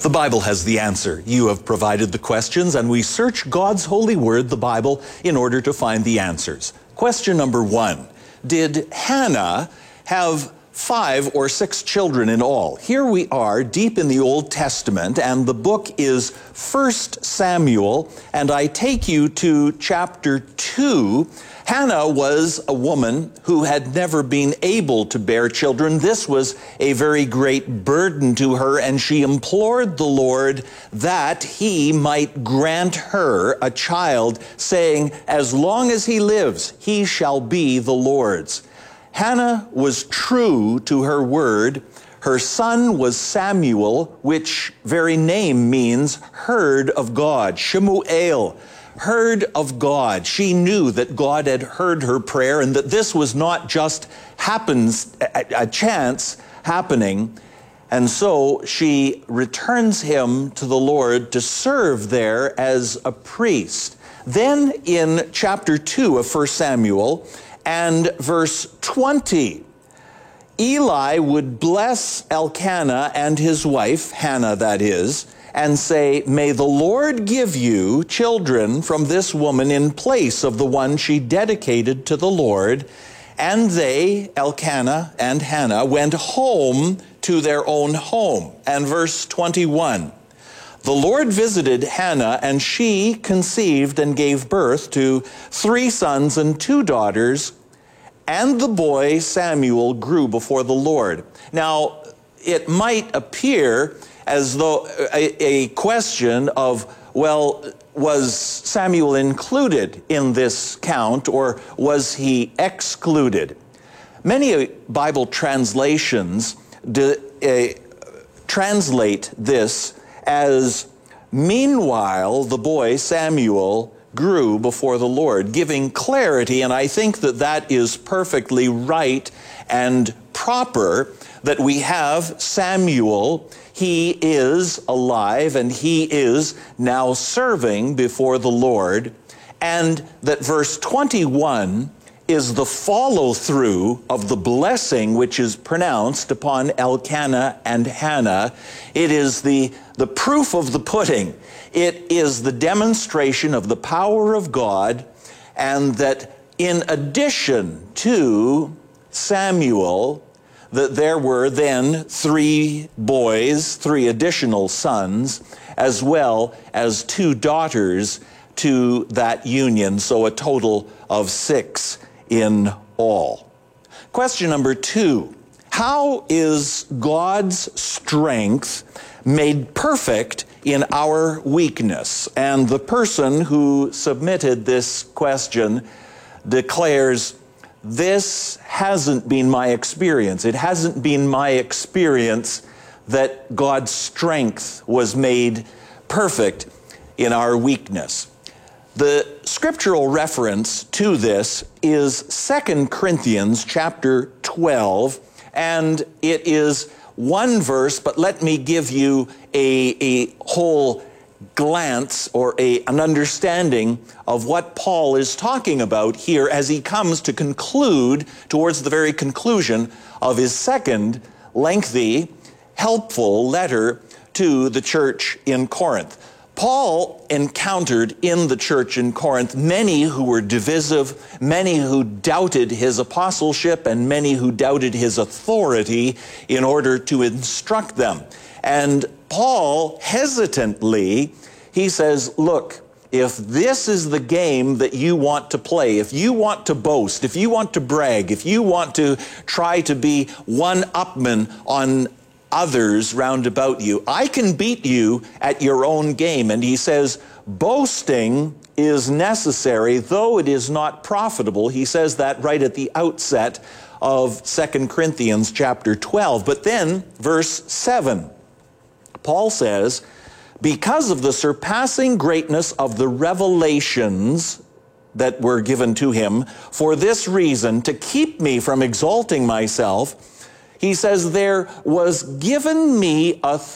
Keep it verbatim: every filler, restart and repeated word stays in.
The Bible has the answer. You have provided the questions, and we search God's holy word, the Bible, in order to find the answers. Question number one. Did Hannah have five or six children in all? Here we are deep in the Old Testament, and the book is First Samuel, and I take you to chapter two. Hannah was a woman who had never been able to bear children. This was a very great burden to her, and she implored the Lord that he might grant her a child, saying, "As long as he lives, he shall be the Lord's." Hannah was true to her word. Her son was Samuel, which very name means heard of God. Shemuel, heard of God. She knew that God had heard her prayer and that this was not just happens, a, a chance happening. And so she returns him to the Lord to serve there as a priest. Then in chapter two of First Samuel and verse twenty, Eli would bless Elkanah and his wife, Hannah that is, and say, "May the Lord give you children from this woman in place of the one she dedicated to the Lord." And they, Elkanah and Hannah, went home to their own home. And verse twenty-one, the Lord visited Hannah, and she conceived and gave birth to three sons and two daughters, and the boy Samuel grew before the Lord. Now, it might appear as though a, a question of, well, was Samuel included in this count or was he excluded? Many Bible translations do, uh, translate this as, meanwhile, the boy Samuel grew before the Lord, giving clarity, and I think that that is perfectly right and proper, that we have Samuel. He is alive and he is now serving before the Lord, and that verse twenty-one is the follow-through of the blessing which is pronounced upon Elkanah and Hannah. It is the, the proof of the pudding. It is the demonstration of the power of God, and that in addition to Samuel, that there were then three boys, three additional sons, as well as two daughters to that union, so a total of six in all. Question number two, how is God's strength made perfect in our weakness? And the person who submitted this question declares, this hasn't been my experience. It hasn't been my experience that God's strength was made perfect in our weakness. The scriptural reference to this is Second Corinthians chapter twelve, and it is one verse, but let me give you a, a whole glance or a, an understanding of what Paul is talking about here as he comes to conclude towards the very conclusion of his second lengthy, helpful letter to the church in Corinth. Paul encountered in the church in Corinth many who were divisive, many who doubted his apostleship, and many who doubted his authority in order to instruct them. And Paul hesitantly, he says, look, if this is the game that you want to play, if you want to boast, if you want to brag, if you want to try to be one-upman on others round about you, I can beat you at your own game. And he says, boasting is necessary, though it is not profitable. He says that right at the outset of Second Corinthians chapter twelve. But then, verse seven, Paul says, because of the surpassing greatness of the revelations that were given to him, for this reason, to keep me from exalting myself, he says, there was given me a